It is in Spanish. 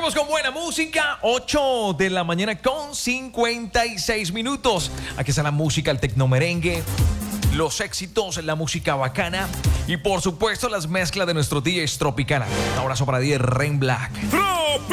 Seguimos con buena música, 8 de la mañana con 56 minutos. Aquí está la música, el tecnomerengue, los éxitos, la música bacana y por supuesto las mezclas de nuestro DJ Tropicana. Un abrazo para DJ Rain Black. Tropicana.